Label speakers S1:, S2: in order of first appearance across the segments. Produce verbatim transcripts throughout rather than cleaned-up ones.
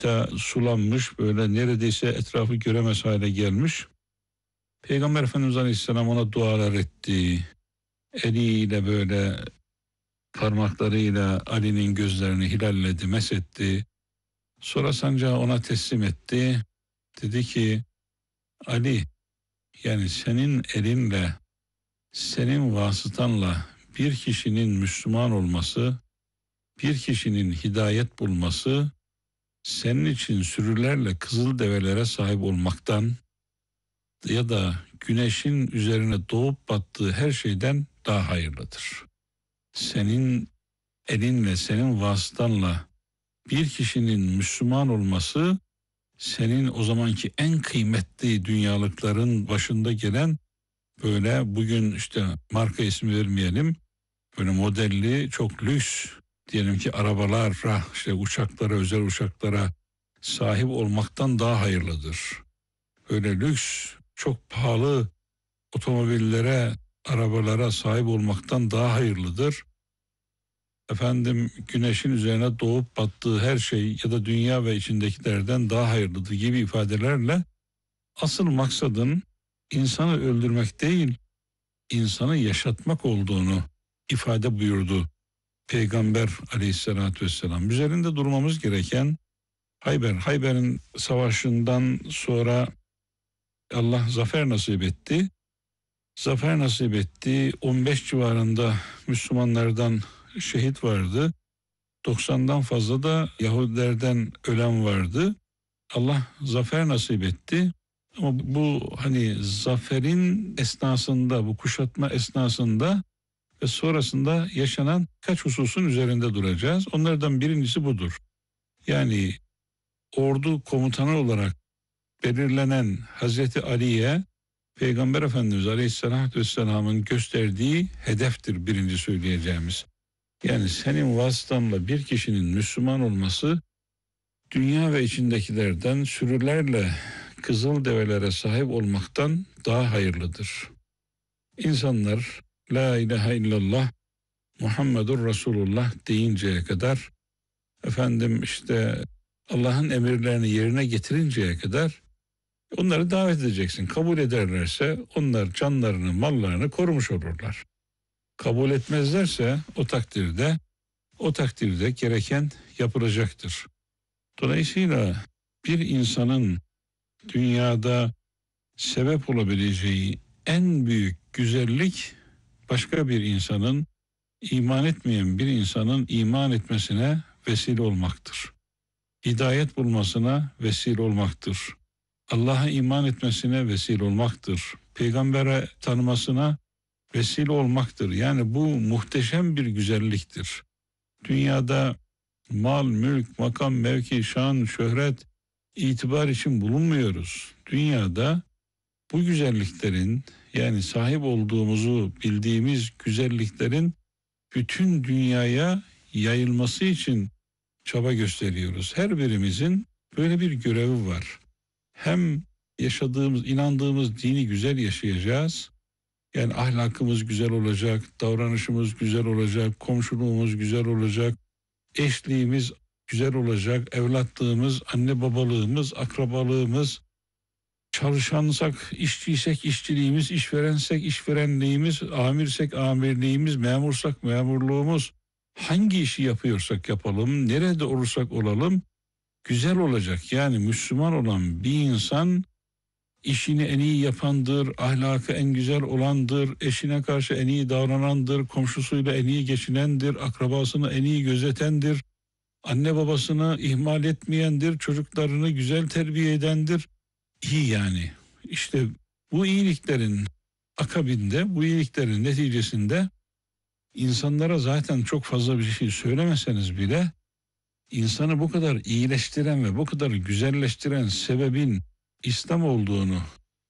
S1: da sulanmış, böyle neredeyse etrafı göremez hale gelmiş. Peygamber Efendimiz Aleyhisselam ona dualar etti. Eliyle böyle parmaklarıyla Ali'nin gözlerini hilalledi, mesetti. Sonra sancağı ona teslim etti. Dedi ki, Ali, yani senin elinle, senin vasıtanla bir kişinin Müslüman olması, bir kişinin hidayet bulması, senin için sürülerle kızıl develere sahip olmaktan ya da güneşin üzerine doğup battığı her şeyden daha hayırlıdır. Senin elinle, senin vasıtanla bir kişinin Müslüman olması, senin o zamanki en kıymetli dünyalıkların başında gelen, böyle bugün işte marka ismi vermeyelim, böyle modelli çok lüks diyelim ki arabalara, işte uçaklara, özel uçaklara sahip olmaktan daha hayırlıdır. Böyle lüks, çok pahalı otomobillere, arabalara sahip olmaktan daha hayırlıdır. Efendim, güneşin üzerine doğup battığı her şey ya da dünya ve içindekilerden daha hayırlıdır gibi ifadelerle asıl maksadın insanı öldürmek değil, insanı yaşatmak olduğunu ifade buyurdu Peygamber Aleyhisselatü Vesselam. Üzerinde durmamız gereken Hayber, Hayber'in savaşından sonra Allah zafer nasip etti. Zafer nasip etti. on beş civarında Müslümanlardan şehit vardı. doksandan fazla da Yahudilerden ölen vardı. Allah zafer nasip etti. Ama bu hani zaferin esnasında, bu kuşatma esnasında ve sonrasında yaşanan kaç hususun üzerinde duracağız. Onlardan birincisi budur. Yani ordu komutanı olarak belirlenen Hazreti Ali'ye Peygamber Efendimiz Aleyhisselatü Vesselam'ın gösterdiği hedeftir birinci söyleyeceğimiz. Yani senin vasıtanla bir kişinin Müslüman olması, dünya ve içindekilerden sürülerle kızıl develere sahip olmaktan daha hayırlıdır. İnsanlar La ilahe illallah Muhammedur Resulullah deyinceye kadar, efendim işte Allah'ın emirlerini yerine getirinceye kadar onları davet edeceksin. Kabul ederlerse onlar canlarını, mallarını korumuş olurlar. Kabul etmezlerse o takdirde o takdirde gereken yapılacaktır. Dolayısıyla bir insanın dünyada sebep olabileceği en büyük güzellik, başka bir insanın, iman etmeyen bir insanın iman etmesine vesile olmaktır. Hidayet bulmasına vesile olmaktır. Allah'a iman etmesine vesile olmaktır. Peygambere tanımasına vesile olmaktır. Yani bu muhteşem bir güzelliktir. Dünyada mal, mülk, makam, mevki, şan, şöhret, itibar için bulunmuyoruz. Dünyada bu güzelliklerin, yani sahip olduğumuzu bildiğimiz güzelliklerin bütün dünyaya yayılması için çaba gösteriyoruz. Her birimizin böyle bir görevi var. Hem yaşadığımız, inandığımız dini güzel yaşayacağız. Yani ahlakımız güzel olacak, davranışımız güzel olacak, komşuluğumuz güzel olacak, eşliğimiz güzel olacak, evlatlığımız, anne babalığımız, akrabalığımız, çalışansak, işçiysek işçiliğimiz, işverensek işverenliğimiz, amirsek amirliğimiz, memursak memurluğumuz, hangi işi yapıyorsak yapalım, nerede olursak olalım güzel olacak. Yani Müslüman olan bir insan işini en iyi yapandır, ahlakı en güzel olandır, eşine karşı en iyi davranandır, komşusuyla en iyi geçinendir, akrabasını en iyi gözetendir, anne babasını ihmal etmeyendir, çocuklarını güzel terbiye edendir. İyi yani. İşte bu iyiliklerin akabinde, bu iyiliklerin neticesinde insanlara zaten çok fazla bir şey söylemeseniz bile insanı bu kadar iyileştiren ve bu kadar güzelleştiren sebebin İslam olduğunu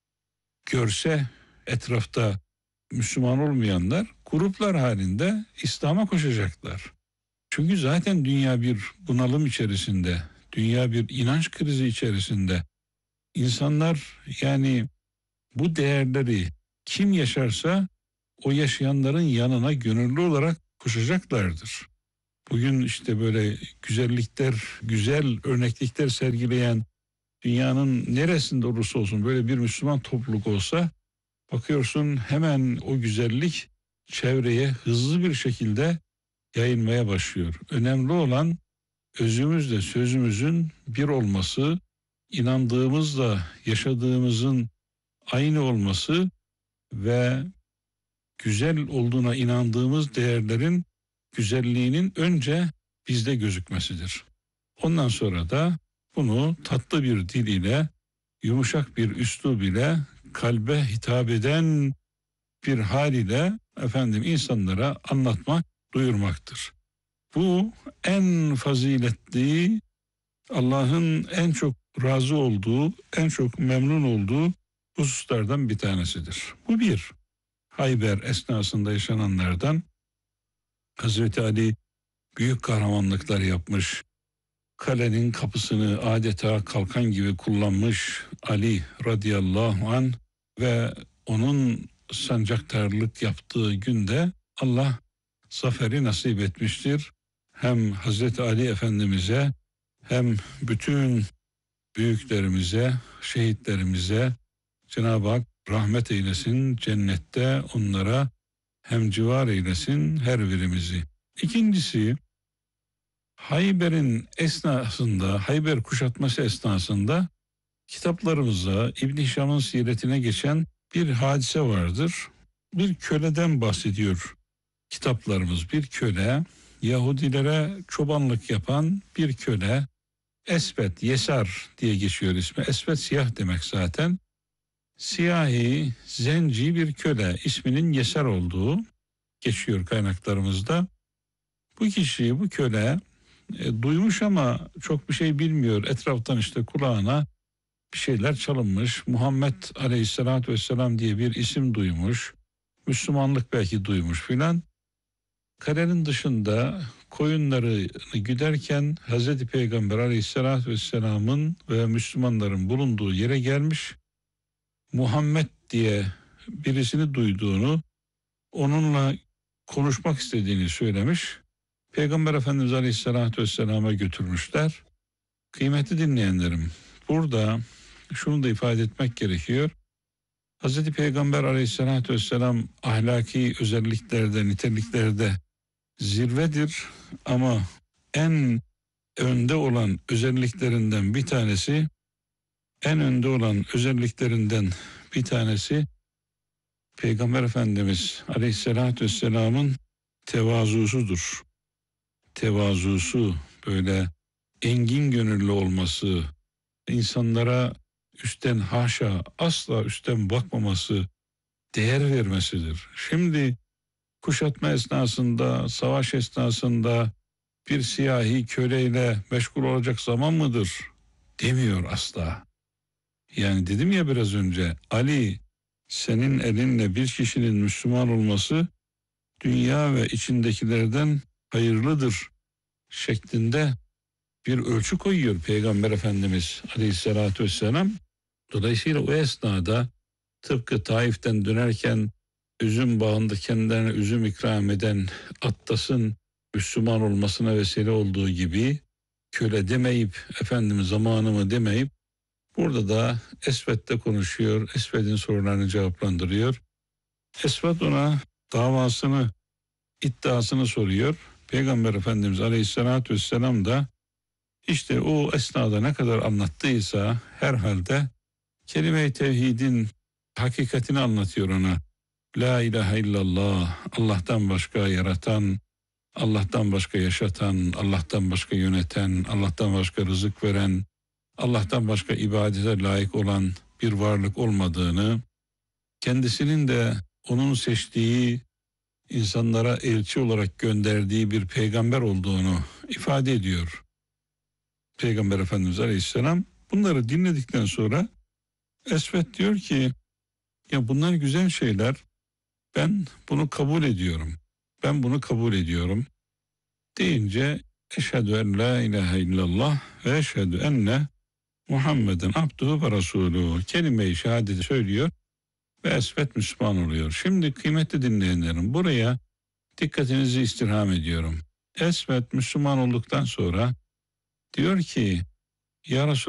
S1: görse etrafta Müslüman olmayanlar gruplar halinde İslam'a koşacaklar. Çünkü zaten dünya bir bunalım içerisinde, dünya bir inanç krizi içerisinde. İnsanlar yani bu değerleri kim yaşarsa o yaşayanların yanına gönüllü olarak koşacaklardır. Bugün işte böyle güzellikler, güzel örneklikler sergileyen dünyanın neresinde olursa olsun böyle bir Müslüman topluluk olsa bakıyorsun hemen o güzellik çevreye hızlı bir şekilde yayılmaya başlıyor. Önemli olan özümüzle sözümüzün bir olması, inandığımızla yaşadığımızın aynı olması ve güzel olduğuna inandığımız değerlerin güzelliğinin önce bizde gözükmesidir. Ondan sonra da bunu tatlı bir dil ile, yumuşak bir üslub ile, kalbe hitap eden bir hal ile efendim insanlara anlatmak, duyurmaktır. Bu en faziletli, Allah'ın en çok razı olduğu, en çok memnun olduğu hususlardan bir tanesidir. Bu bir. Hayber esnasında yaşananlardan Hazreti Ali büyük kahramanlıklar yapmış. Kalenin kapısını adeta kalkan gibi kullanmış Ali radıyallahu an ve onun sancaktarlık yaptığı günde Allah zaferi nasip etmiştir. Hem Hazreti Ali Efendimiz'e hem bütün büyüklerimize, şehitlerimize Cenab-ı Hak rahmet eylesin, cennette onlara hem civar eylesin her birimizi. İkincisi, Hayber'in esnasında, Hayber kuşatması esnasında kitaplarımızda İbn Hişam'ın siretine geçen bir hadise vardır. Bir köleden bahsediyor kitaplarımız. Bir köle, Yahudilere çobanlık yapan bir köle, Esbet, Yesar diye geçiyor ismi. Esbet siyah demek zaten. Siyahi, zenci bir köle, isminin Yesar olduğu geçiyor kaynaklarımızda. Bu kişi, bu köle e, duymuş ama çok bir şey bilmiyor. Etraftan işte kulağına bir şeyler çalınmış. Muhammed Aleyhisselatü Vesselam diye bir isim duymuş. Müslümanlık belki duymuş filan. Kalenin dışında koyunları güderken Hazreti Peygamber Aleyhisselatü Vesselam'ın ve Müslümanların bulunduğu yere gelmiş. Muhammed diye birisini duyduğunu, onunla konuşmak istediğini söylemiş. Peygamber Efendimiz Aleyhisselatü Vesselam'a götürmüşler. Kıymetli dinleyenlerim, burada şunu da ifade etmek gerekiyor. Hazreti Peygamber Aleyhisselatü Vesselam ahlaki özelliklerde, niteliklerde zirvedir ama en önde olan özelliklerinden bir tanesi, en önde olan özelliklerinden bir tanesi Peygamber Efendimiz Aleyhisselatü Vesselam'ın tevazusudur. Tevazusu, böyle engin gönüllü olması, insanlara üstten haşa asla üstten bakmaması, değer vermesidir. Şimdi kuşatma esnasında, savaş esnasında bir siyahi köleyle meşgul olacak zaman mıdır demiyor asla. Yani dedim ya biraz önce, Ali senin elinle bir kişinin Müslüman olması dünya ve içindekilerden hayırlıdır şeklinde bir ölçü koyuyor Peygamber Efendimiz Aleyhisselatü Vesselam. Dolayısıyla o esnada tıpkı Taif'ten dönerken üzüm bağında kendilerine üzüm ikram eden Attas'ın Müslüman olmasına vesile olduğu gibi köle demeyip efendim zamanımı demeyip burada da Esved'le konuşuyor. Esved'in sorularını cevaplandırıyor. Esved ona davasını, iddiasını soruyor. Peygamber Efendimiz Aleyhisselatü Vesselam da işte o esnada ne kadar anlattıysa herhalde kelime-i tevhidin hakikatini anlatıyor ona. La ilahe illallah, Allah'tan başka yaratan, Allah'tan başka yaşatan, Allah'tan başka yöneten, Allah'tan başka rızık veren, Allah'tan başka ibadete layık olan bir varlık olmadığını, kendisinin de onun seçtiği, insanlara elçi olarak gönderdiği bir peygamber olduğunu ifade ediyor Peygamber Efendimiz Aleyhisselam. Bunları dinledikten sonra Esved diyor ki, ya bunlar güzel şeyler, ben bunu kabul ediyorum, ben bunu kabul ediyorum deyince eşhedü en la ilahe illallah ve eşhedü enne Muhammeden abduhu ve resulü kelime-i şehadeti söylüyor ve Esved Müslüman oluyor. Şimdi kıymetli dinleyenlerim, buraya dikkatinizi istirham ediyorum. Esvet Müslüman olduktan sonra diyor ki, Ya Resulallah,